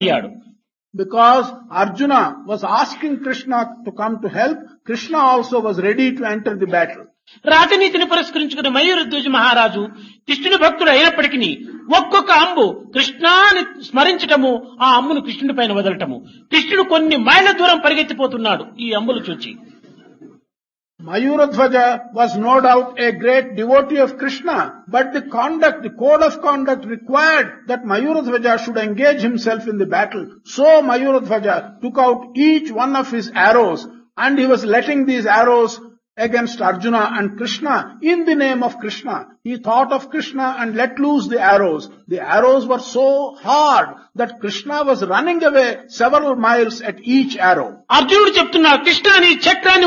అయ్యాడు. Because Arjuna was asking Krishna to come to help, Krishna also was ready to enter the battle. రాజనీతిని పురస్కరించుకున్న మయూరధ్వజ మహారాజు కృష్ణుని భక్తుడు అయినప్పటికీ ఒక్కొక్క అంబు కృష్ణాని స్మరించటము, ఆ అంబును కృష్ణుడి పైన వదలటము. కృష్ణుడు కొన్ని మైళ్ళ దూరం పరిగెత్తిపోతున్నాడు ఈ అంబులు చూచి. Mayuradhwaja was no doubt a great devotee of Krishna, but the code of conduct required that Mayuradhwaja should engage himself in the battle. So Mayuradhwaja took out each one of his arrows, and he was letting these arrows against Arjuna and Krishna in the name of Krishna. He thought of Krishna and let loose the arrows. The arrows were so hard that Krishna was running away several miles at each arrow. అర్జునుడు చెప్తున్నాడు, కృష్ణాని చక్రాన్ని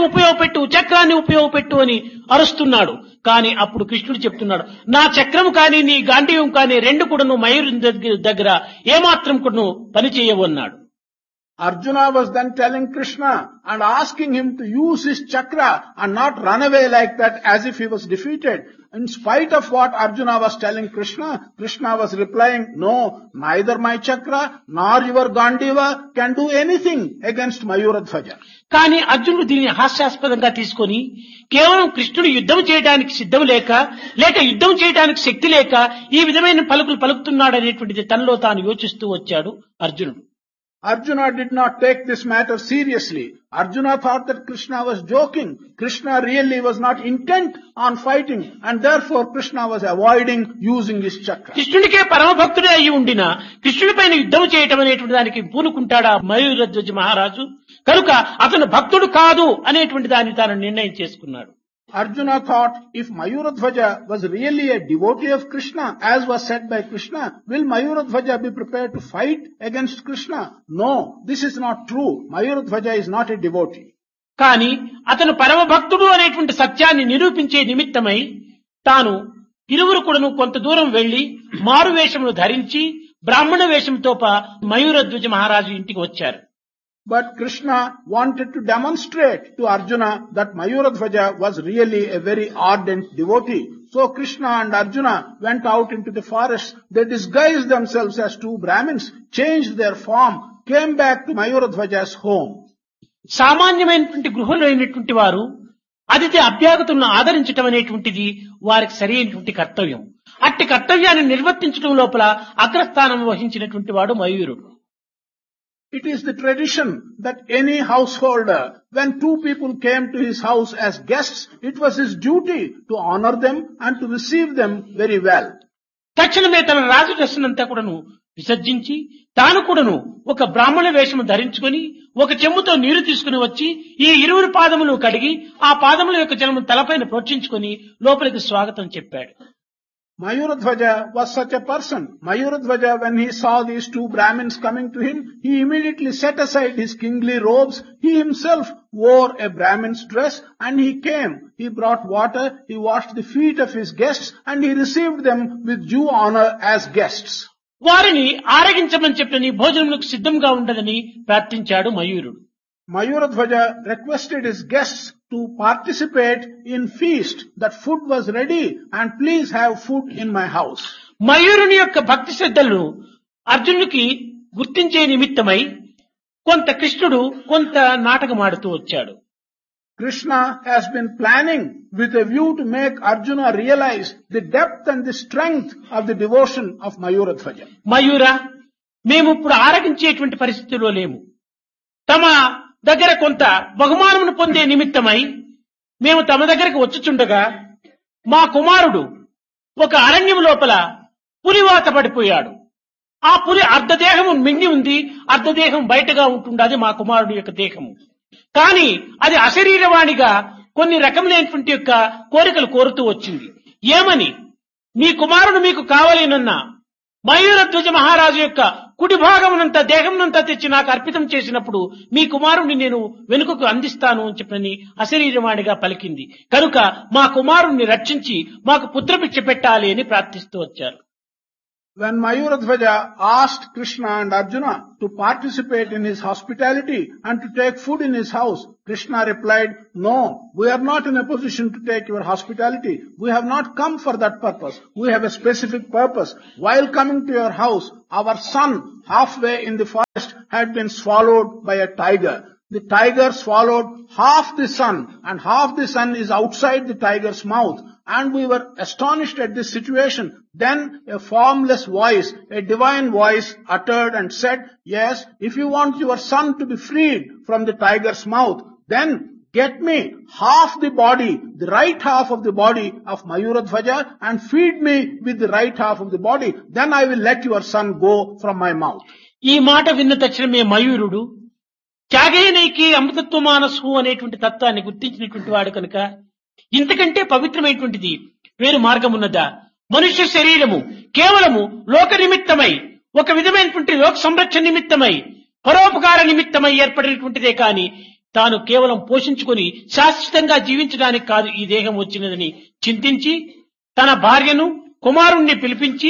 ఉపయోగపెట్టు అని అరుస్తున్నాడు. కానీ అప్పుడు కృష్ణుడు చెప్తున్నాడు, నా చక్రం కానీ నీ గాంధీవం కానీ రెండు కూడాను మయూరుని దగ్గర ఏమాత్రం కూడాను పని చేయవు అన్నాడు. Arjuna was then telling Krishna and asking him to use his chakra and not run away like that as if he was defeated. In spite of what Arjuna was telling Krishna, Krishna was replying, no, neither my chakra nor your Gandiva can do anything against Mayuradhwaja. కానీ అర్జునుడు దీన్ని హాస్యాస్పదంగా తీసుకొని కేవలం కృష్ణుడు యుద్ధం చేయడానికి సిద్ధం లేక యుద్ధం చేయడానికి శక్తి లేక ఈ విధమైన పలుకులు పలుకుతున్నాడు అనేటువంటిది తనలో తాను యోచిస్తూ వచ్చాడు అర్జునుడు. Arjuna did not take this matter seriously. Arjuna thought that Krishna was joking. Krishna really was not intent on fighting, and therefore Krishna was avoiding using his chakra. కృష్ణుడికే పరమ భక్తుడే అయి ఉండినా కృష్ణుడి పైన యుద్ధం చేయటం అనేటువంటి దానికి పూనుకుంటాడా మయూరధ్వజ మహారాజు? కనుక అతను భక్తుడు కాదు అనేటువంటి దాన్ని తాను నిర్ణయం చేసుకున్నాడు. Arjuna thought, if Mayuradhwaja was really a devotee of Krishna, as was said by Krishna, will Mayuradhwaja be prepared to fight against Krishna? No, this is not true. Mayuradhwaja is not a devotee. కానీ అతను పరమ భక్తుడు అనేటువంటి సత్యాన్ని నిరూపించే నిమిత్తమై తాను ఇరువురు కూడాను కొంత దూరం వెళ్లి మారు వేషమును ధరించి బ్రాహ్మణ వేషంతో మయూరధ్వజ మహారాజు ఇంటికి వచ్చారు. But Krishna wanted to demonstrate to Arjuna that Mayuradhwaja was really a very ardent devotee. So Krishna and Arjuna went out into the forest. They disguised themselves as two Brahmins, changed their form, came back to Mayuradhwaja's home. సామాన్యమైనటువంటి గృహంలో అయినటువంటి వారు అతిథి అభ్యాగతులను ఆదరించడం అనేటువంటిది వారికి సరైనటువంటి కర్తవ్యం. అట్టి కర్తవ్యాన్ని నిర్వర్తించడం లోపల అగ్రస్థానం వహించినటువంటి వాడు మయూరుడు. It is the tradition that any householder, when two people came to his house as guests, it was his duty to honor them and to receive them very well. తక్షణమే తన రాజు డ్రెస్సునంతా కూడాను విసర్జించి తాను కూడాను ఒక బ్రాహ్మణ వేషము ధరించుకొని ఒక చెంబుతో నీరు తీసుకుని వచ్చి ఈ ఇరువురు పాదములు కడిగి ఆ పాదముల యొక్క జలము తలపైన ప్రోక్షించుకొని లోపలికి స్వాగతం చెప్పాడు. Mayuradhwaja was such a person. Mayuradhwaja, when he saw these two Brahmins coming to him, he immediately set aside his kingly robes. He himself wore a Brahmin's dress and he came. He brought water, he washed the feet of his guests and he received them with due honor as guests. వారిని ఆరగించమని చెప్పని భోజనములకు సిద్ధంగా ఉండదని ప్రార్థించాడు మయూరుడు. Mayuradhwaja requested his guests to participate in feast, that food was ready and please have food in my house. మయూరుని యొక్క భక్తి శ్రద్ధలను అర్జునుడికి గుర్తించే నిమిత్తమై కొంత కృష్ణుడు కొంత నాటకం ఆడుతూ వచ్చాడు. Krishna has been planning with a view to make Arjuna realize the depth and the strength of the devotion of Mayuradhwaja. మయూర, మేము ఇప్పుడు ఆరగించేటువంటి పరిస్థితిలో లేము. తమ దగ్గర కొంత బహుమానమును పొందే నిమిత్తమై మేము తమ దగ్గరకు వచ్చుచుండగా మా కుమారుడు ఒక అరణ్యం లోపల పులివాత పడిపోయాడు. ఆ పులి అర్ధదేహము మింగి ఉంది, అర్ధదేహం బయటగా ఉంటుండది మా కుమారుడు యొక్క దేహము. కానీ అది అశరీరవాణిగా కొన్ని రకములైనటువంటి యొక్క కోరికలు కోరుతూ వచ్చింది. ఏమని? మీ కుమారుడు మీకు కావాలేనన్నా మయూరధ్వజ మహారాజు యొక్క కుడి భాగమునంతా దేహమునంతా తెచ్చి నాకు అర్పితం చేసినప్పుడు మీ కుమారుణ్ణి నేను వెనుకకు అందిస్తాను అని చెప్పని అశరీరవాణిగా పలికింది. కనుక మా కుమారుణ్ణి రక్షించి మాకు పుత్రభిక్ష పెట్టాలి అని ప్రార్థిస్తూ వచ్చారు. When Mayuradhwaja asked Krishna and Arjuna to participate in his hospitality and to take food in his house, Krishna replied, "No, we are not in a position to take your hospitality. We have not come for that purpose. We have a specific purpose. While coming to your house, our son, halfway in the forest, had been swallowed by a tiger. The tiger swallowed half the sun, and half the sun is outside the tiger's mouth. And we were astonished at this situation. Then a formless voice, a divine voice, uttered and said, 'Yes, if you want your son to be freed from the tiger's mouth, then get me half the body, the right half of the body of Mayuradhwaja, and feed me with the right half of the body. Then I will let your son go from my mouth.'" ఈ మాట విన్న తక్షణమే మయూరుడు త్యాగేనైకి అమృతత్వ మానసు అనేటువంటి తత్వాన్ని గుర్తించినటువంటి వాడు కనుక, ఇంతకంటే పవిత్రమైనటువంటిది వేరు మార్గమున్నదా? మనుష్య శరీరము కేవలము లోక నిమిత్తమై, ఒక విధమైనటువంటి లోక సంరక్షణ నిమిత్తమై, పరోపకార నిమిత్తమై ఏర్పడినటువంటిదే కాని తాను కేవలం పోషించుకొని శాశ్వతంగా జీవించడానికి కాదు ఈ దేహం వచ్చినదని చింతించి తన భార్యను కుమారుణ్ణి పిలిపించి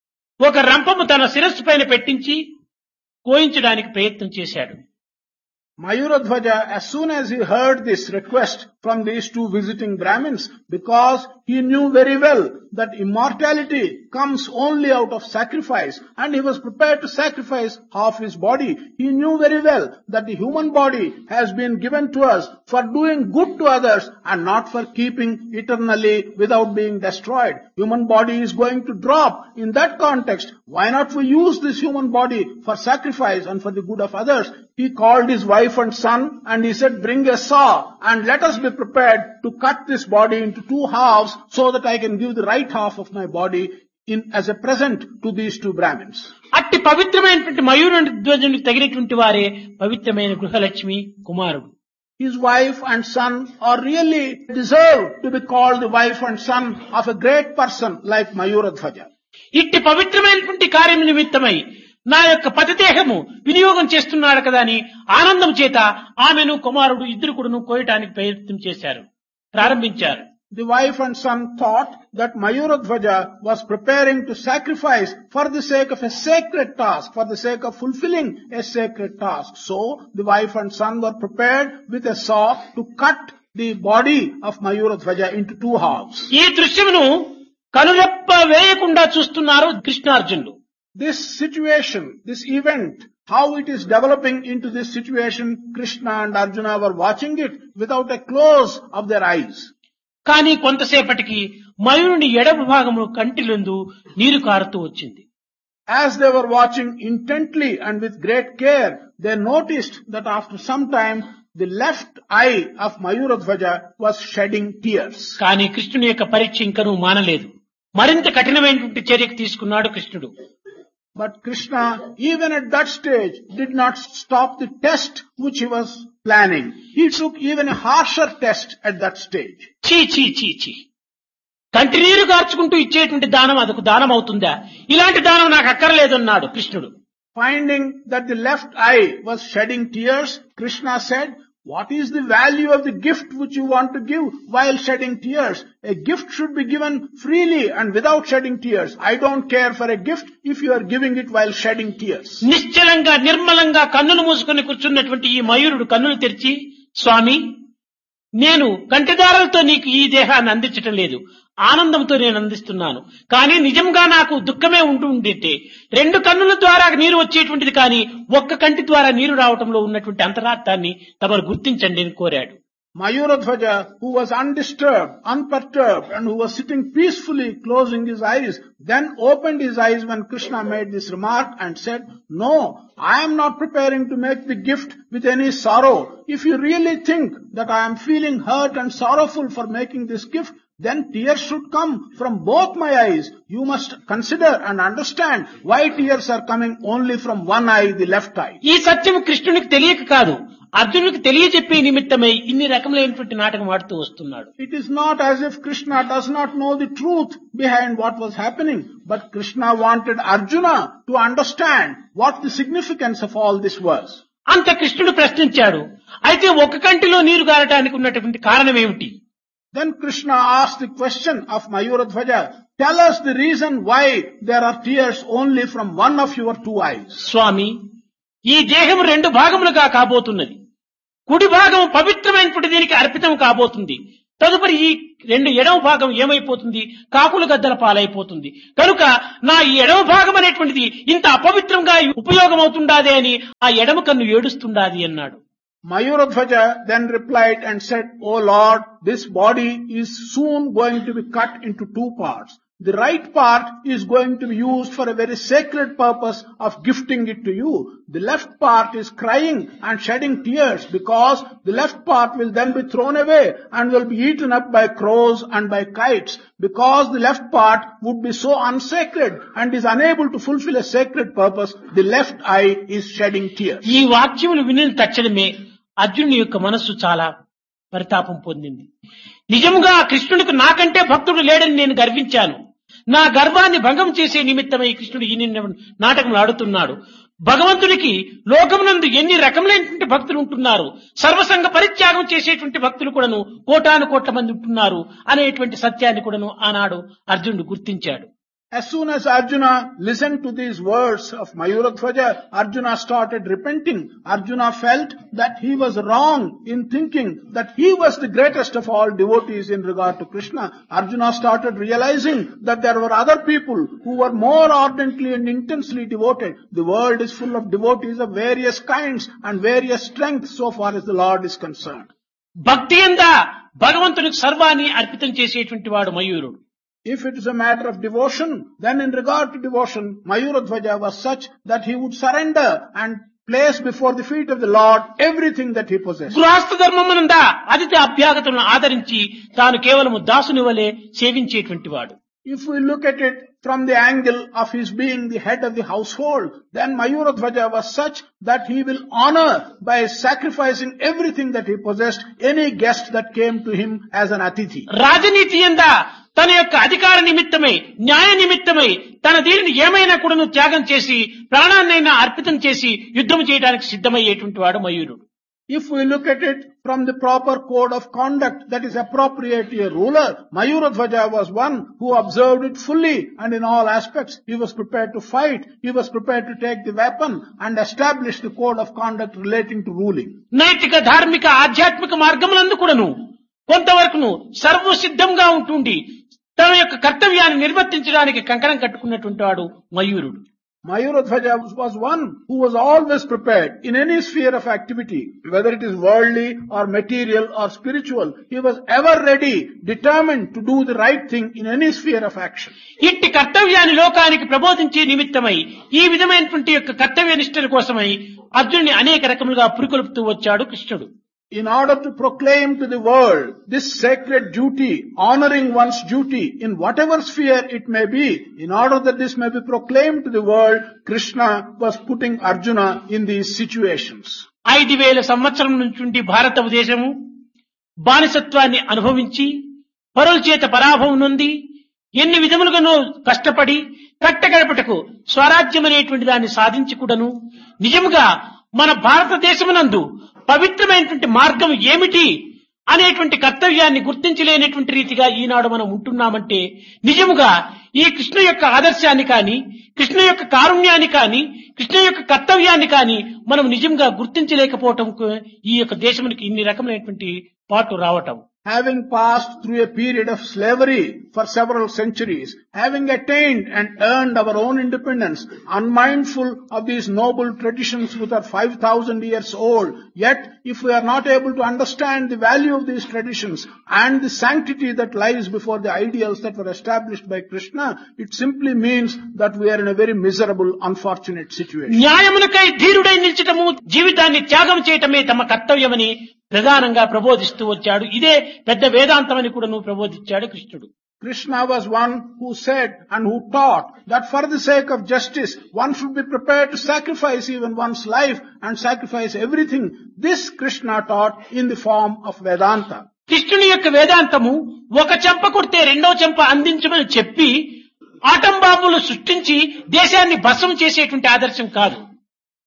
ఒక రంపము తన శిరస్సు పైన పెట్టించి కోయించడానికి ప్రయత్నం చేశాడు. Mayuradhwaja, as soon as he heard this request from these two visiting Brahmins, because he knew very well that immortality comes only out of sacrifice, and he was prepared to sacrifice half his body. He knew very well that the human body has been given to us for doing good to others and not for keeping eternally without being destroyed. Human body is going to drop. In that context, why not we use this human body for sacrifice and for the good of others? He called his wife and son and he said, "Bring a saw and let us be prepared to cut this body into two halves so that I can give the right half of my body as a present to these two Brahmins." అట్టి పవిత్రమైనటువంటి మయూరధ్వజునికి తగినటువంటి వారే పవిత్రమైన గృహలక్ష్మి కుమారుడు. His wife and son are really deserve to be called the wife and son of a great person like Mayuradhwaja. ఇట్టి పవిత్రమైనటువంటి కార్యం నిమిత్తమై నా యొక్క పతిదేహము వినియోగం చేస్తున్నాడు కదా అని ఆనందం చేత ఆమెను కుమారుడు ఇద్దరు కూడాను కోయటానికి ప్రయత్నం చేశారు, ప్రారంభించారు. The wife and son thought that Mayuradhwaja was preparing to sacrifice for the sake of a sacred task, for the sake of fulfilling a sacred task. So, the wife and son were prepared with a saw to cut the body of Mayuradhwaja into two halves. ఈ దృశ్యమును కనురెప్ప వేయకుండా చూస్తున్నారు కృష్ణార్జునులు. This situation, this event, how it is developing into this situation, Krishna and Arjuna were watching it without a close of their eyes. కానీ కొంతసేపటికి మయూరుని ఎడమ భాగము కంటిలందు నీరు కారుతూ వచ్చింది. As they were watching intently and with great care, they noticed that after some time, the left eye of Mayuradhwaja was shedding tears. కానీ కృష్ణుని యొక్క పరీక్ష ఇంకనూ మానలేదు. మరింత కఠినమైనటువంటి చర్యకు తీసుకున్నాడు కృష్ణుడు. But Krishna, even at that stage, did not stop the test which he was planning. He took even a harsher test at that stage. చీ చీ చీ చీ, కంటి నీరు కార్చుకుంటూ ఇచ్చేటువంటి దానం అదొక దానం అవుతుందా? ఇలాంటి దానం నాకు అక్కర్లేదన్నాడు కృష్ణుడు. Finding that the left eye was shedding tears, Krishna said, "What is the value of the gift which you want to give while shedding tears? A gift should be given freely and without shedding tears. I don't care for a gift if you are giving it while shedding tears." నిశ్చలంగా నిర్మలంగా కన్నులు మూసుకొని కూర్చున్నటువంటి ఈ మయూరుడు కన్నులు తెరిచి, "స్వామి, నేను కంటిదారులతో నీకు ఈ దేహాన్ని అందించటం లేదు, ఆనందంతో నేను అందిస్తున్నాను. కానీ నిజంగా నాకు దుఃఖమే ఉంటుంటే రెండు కన్నుల ద్వారా నీరు వచ్చేటువంటిది కానీ ఒక్క కంటి ద్వారా నీరు రావటంలో ఉన్నటువంటి అంతరార్థాన్ని తమరు గుర్తించండి" అని కోరాడు. Mayuradhwaja, who was undisturbed, unperturbed, and who was sitting peacefully closing his eyes, then opened his eyes when Krishna made this remark and said, "No, I am not preparing to make the gift with any sorrow. If you really think that I am feeling hurt and sorrowful for making this gift, then tears should come from both my eyes. You must consider and understand why tears are coming only from one eye, the left eye." ఈ సత్యం కృష్ణునికి తెలియక కాదు, అర్జునుడికి తెలియజెప్పే నిమిత్తమై ఇన్ని రకములైనటువంటి నాటకం ఆడుతూ వస్తున్నాడు. It is not as if Krishna does not know the truth behind what was happening, but Krishna wanted Arjuna to understand what the significance of all this was. అంత కృష్ణుడు ప్రశ్నించాడు, అయితే ఒక కంటిలో నీరు గారటానికి ఉన్నటువంటి కారణం ఏమిటి? Then Krishna asked the question of Mayuradhwaja, tell us the reason why there are tears only from one of your two eyes. స్వామి, ఈ దేహం రెండు భాగములుగా కాబోతున్నది. కుడి భాగం పవిత్రమైనటువంటి దీనికి అర్పితం కాబోతుంది. తదుపరి ఈ రెండు ఎడమ భాగం ఏమైపోతుంది? కాకుల గద్దల పాలైపోతుంది. కనుక నా ఈ ఎడమ భాగం అనేటువంటిది ఇంత అపవిత్రంగా ఉపయోగం అవుతుండాదే అని ఆ ఎడమ కన్ను ఏడుస్తుండాది అన్నాడు. Mayuradhwaja then replied and said, O Lord, this body is soon going to be cut into two parts. The right part is going to be used for a very sacred purpose of gifting it to you. The left part is crying and shedding tears because the left part will then be thrown away and will be eaten up by crows and by kites. Because the left part would be so unsacred and is unable to fulfill a sacred purpose, the left eye is shedding tears. ఈ వాక్యములు వినిన తక్షణమే అర్జునుని యొక్క మనస్సు చాలా పరితాపం పొందింది. నిజముగా కృష్ణుడికి నాకంటే భక్తుడు లేడని నేను గర్వించాను. నా గర్వాన్ని భంగం చేసే నిమిత్తమై కృష్ణుడు ఈ నాటకం ఆడుతున్నాడు. భగవంతుడికి లోకమునందు ఎన్ని రకములైనటువంటి భక్తులు ఉంటున్నారు, సర్వసంగ పరిత్యాగం చేసేటువంటి భక్తులు కూడాను కోటాను కోట్ల మంది ఉంటున్నారు అనేటువంటి సత్యాన్ని కూడాను ఆనాడు అర్జునుడు గుర్తించాడు. As soon as Arjuna listened to these words of Mayuradhwaja, Arjuna started repenting. Arjuna felt that he was wrong in thinking that he was the greatest of all devotees in regard to Krishna. Arjuna started realizing that there were other people who were more ardently and intensely devoted. The world is full of devotees of various kinds and various strengths so far as the Lord is concerned. భక్తి అందా భగవంతునికి సర్వాన్ని అర్పితం చేసేటువంటి వాడు మయూరుడు. If it is a matter of devotion, then in regard to devotion, Mayuradhwaja was such that he would surrender and place before the feet of the Lord everything that he possessed. గృహస్థ ధర్మమునందా అతిథి అభ్యాగతులను ఆదరించి తాను కేవలము దాసుని వలె సేవించేటువంటి వాడు. If we look at it from the angle of his being the head of the household, then Mayuradhwaja was such that he will honor by sacrificing everything that he possessed any guest that came to him as an atithi. రాజనీతి యందా తన యొక్క అధికార నిమిత్తమై, న్యాయ నిమిత్తమై తన దీనిని ఏమైనా కూడాను త్యాగం చేసి ప్రాణాన్నైనా అర్పితం చేసి యుద్ధం చేయడానికి సిద్ధమయ్యేటువంటి వాడు మయూరుడు. If we look at it from the proper code of conduct that is appropriate to a ruler, Mayuradhwaja was one who observed it fully and in all aspects. He was prepared to fight, he was prepared to take the weapon and establish the code of conduct relating to ruling. నైతిక ధార్మిక ఆధ్యాత్మిక మార్గములందు కూడాను కొంతవరకును సర్వసిద్ధంగా ఉంటుండి తన యొక్క కర్తవ్యాన్ని నిర్వర్తించడానికి కంకణం కట్టుకున్నటువంటి వాడు మయూరుడు. Mayuradhwaja was one who was always prepared in any sphere of activity, whether it is worldly or material or spiritual. He was ever ready, determined to do the right thing in any sphere of action. ఇట్టి కర్తవ్యాన్ని లోకానికి ప్రబోధించే నిమిత్తమై ఈ విధమైనటువంటి యొక్క కర్తవ్య నిష్ఠల కోసమై అర్జునుని అనేక రకములుగా పురికొల్పుతూ వచ్చాడు కృష్ణుడు. In order to proclaim to the world this sacred duty, honoring one's duty in whatever sphere it may be, in order that this may be proclaimed to the world, Krishna was putting Arjuna in these situations. 5000 సంవత్సరం నుంచి భారతదేశము బానిసత్వాన్ని అనుభవించి పరుల చేత పరాభవం నొంది ఎన్ని విధములుగానో కష్టపడి కట్టగడపటకు స్వరాజ్యం అనేటువంటి దాన్ని సాధించి కూడాను నిజముగా మన భారతదేశమునందు పవిత్రమైనటువంటి మార్గం ఏమిటి అనేటువంటి కర్తవ్యాన్ని గుర్తించలేనటువంటి రీతిగా ఈనాడు మనం ఉంటున్నామంటే నిజముగా ఈ కృష్ణ యొక్క ఆదర్శాన్ని కానీ, కృష్ణ యొక్క కారుణ్యాన్ని కానీ, కృష్ణ యొక్క కర్తవ్యాన్ని కానీ మనం నిజంగా గుర్తించలేకపోవటం ఈ యొక్క దేశమునికి ఇన్ని రకమైనటువంటి పాటు రావటం. Having passed through a period of slavery for several centuries, having attained and earned our own independence, unmindful of these noble traditions which are 5,000 years old, yet if we are not able to understand the value of these traditions and the sanctity that lies before the ideals that were established by Krishna, it simply means that we are in a very miserable, unfortunate situation. న్యాయమునకై ధీరుడై నిలిచటము, జీవితాన్ని త్యాగం చేయటమే తమ కర్తవ్యమని ప్రధానంగా ప్రబోధిస్తూ వచ్చాడు. ఇదే పెద్ద వేదాంతమని కూడా ప్రబోధించాడు కృష్ణుడు. Krishna was one who said and who taught that for the sake of justice, one should be prepared to sacrifice even one's life and sacrifice everything. This Krishna taught in the form of Vedanta. కృష్ణుని యొక్క వేదాంతము ఒక చెంప కొడితే రెండో చెంప అందించమని చెప్పి atom బాంబులు సృష్టించి దేశాన్ని భస్మం చేసేటువంటి ఆదర్శం కాదు.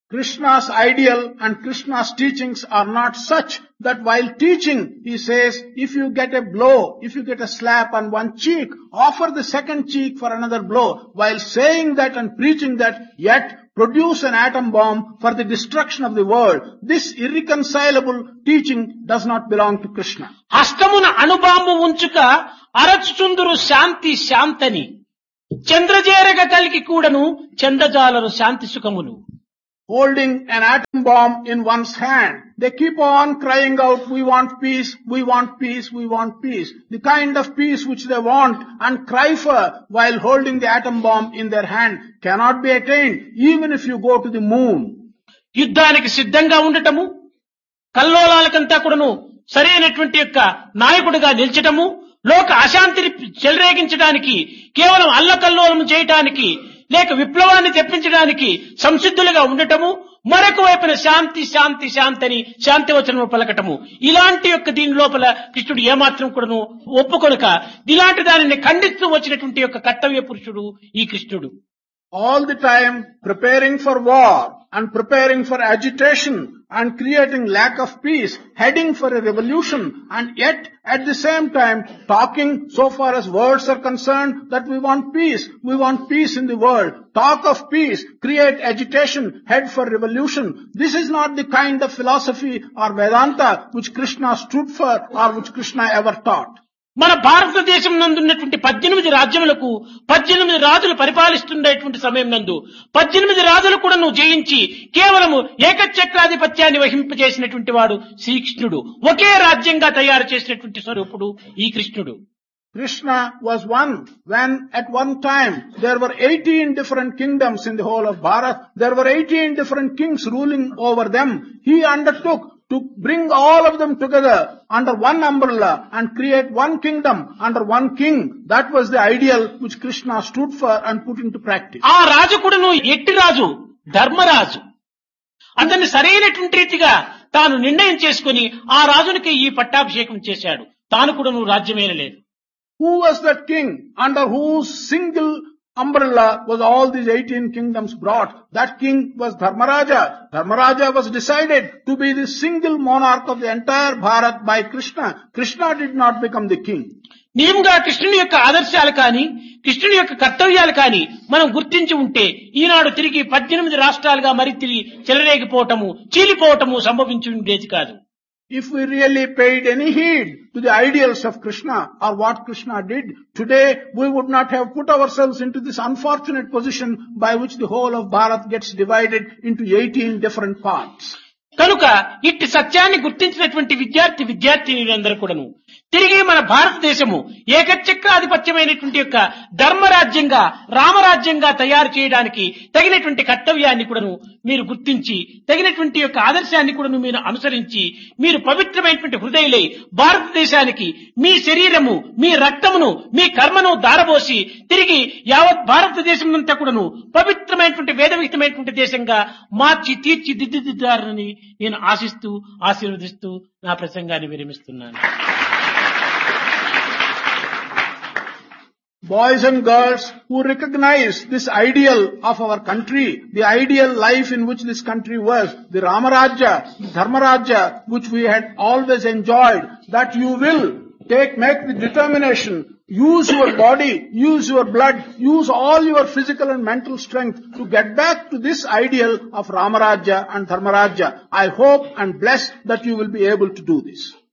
Krishna's ideal and Krishna's teachings are not such that while teaching, he says, if you get a blow, if you get a slap on one cheek, offer the second cheek for another blow. While saying that and preaching that, yet produce an atom bomb for the destruction of the world. This irreconcilable teaching does not belong to Krishna. హస్తమున అణుబాంబు ఉంచుక అరచుచుందురు శాంతి శాంతని చంద్రజేరగ కలిగి కూడను చందజాలరు శాంతి సుఖములు. Holding an atom bomb in one's hand, they keep on crying out, we want peace, we want peace, we want peace. The kind of peace which they want and cry for while holding the atom bomb in their hand cannot be attained even if you go to the moon. యుద్ధానికి సిద్ధంగా ఉండటము, కల్లోలాలకంతా కూడాను సరైనటువంటి యొక్క నాయకుడిగా నిల్చటము, లోక అశాంతిని చెలరేగించడానికి, కేవలం అల్లకల్లోలం చేయటానికి, లేక విప్లవాన్ని తెప్పించడానికి సంసిద్ధులుగా ఉండటము, మరొక వైపున శాంతి శాంతి శాంతని శాంతివచనము పలకటము. ఇలాంటి యొక్క దీని లోపల కృష్ణుడు ఏమాత్రం కూడాను ఒప్పుకొనక ఇలాంటి దానిని ఖండిస్తూ వచ్చినటువంటి యొక్క కర్తవ్య పురుషుడు ఈ కృష్ణుడు. All the time preparing for war and preparing for agitation and creating lack of peace, heading for a revolution, and yet at the same time talking so far as words are concerned that we want peace in the world, talk of peace, create agitation, head for revolution. This is not the kind of philosophy or Vedanta which Krishna stood for or which Krishna ever taught. మన భారతదేశం నందున్నటువంటి 18 రాజ్యములకు 18 రాజులు పరిపాలిస్తున్నటువంటి సమయం నందు 18 రాజులు కూడా జయించి కేవలము ఏకచక్రాధిపత్యాన్ని వహింపజేసినటువంటి వాడు శ్రీకృష్ణుడు. ఒకే రాజ్యంగా తయారు చేసినటువంటి స్వరూపుడు ఈ కృష్ణుడు. Krishna was one when at one time there were 18 different kingdoms in the whole of Bharat. There were 18 different kings ruling over them. He undertook to bring all of them together under one umbrella and create one kingdom under one king. That was the ideal which Krishna stood for and put into practice. ఆ రాజు కూడాను ఎట్టి రాజు, ధర్మరాజు. అతన్ని సరైనటువంటి రీతిగా తాను నిర్ణయం చేసుకుని ఆ రాజునికి ఈ పట్టాభిషేకం చేశాడు. తాను కూడాను రాజ్యమేనలేదు. Who was that king under whose single umbrella was all these 18 kingdoms brought? That king was Dharmaraja. Dharmaraja was decided to be the single monarch of the entire Bharat by Krishna. Krishna did not become the king. నిజంగా కృష్ణుని యొక్క ఆదర్శాలు కానీ కృష్ణుని యొక్క కర్తవ్యాలు కానీ మనం గుర్తించి ఉంటే ఈనాడు తిరిగి 18 రాష్ట్రాలుగా మరి తిరిగి చెలరేగిపోవటము, చీలిపోవటము సంభవించి ఉండేది కాదు. If we really paid any heed to the ideals of Krishna or what Krishna did, today we would not have put ourselves into this unfortunate position by which the whole of Bharat gets divided into 18 different parts. కనుక ఇట్టి సత్యాన్ని గుర్తించినటువంటి విద్యార్థినులందరూ కూడాను తిరిగి మన భారతదేశము ఏకచక్రాధిపత్యమైనటువంటి యొక్క ధర్మరాజ్యంగా రామరాజ్యంగా తయారు చేయడానికి తగినటువంటి కర్తవ్యాన్ని కూడాను మీరు గుర్తించి తగినటువంటి యొక్క ఆదర్శాన్ని కూడాను మీరు అనుసరించి మీరు పవిత్రమైనటువంటి హృదయులై భారతదేశానికి మీ శరీరము, మీ రక్తమును, మీ కర్మను దారబోసి తిరిగి యావత్ భారతదేశం అంతా కూడాను పవిత్రమైనటువంటి వేదవిహితమైనటువంటి దేశంగా మార్చి తీర్చిదిద్దుతారని నేను ఆశిస్తూ ఆశీర్వదిస్తూ నా ప్రసంగాన్ని విరమిస్తున్నాను. Boys and girls who recognize this ideal of our country, the ideal life in which this country was, the Ramarajya, the Dharmarajya, which we had always enjoyed, that you will make the determination, use your body, use your blood, use all your physical and mental strength to get back to this ideal of Ramarajya and Dharmarajya. I hope and bless that you will be able to do this.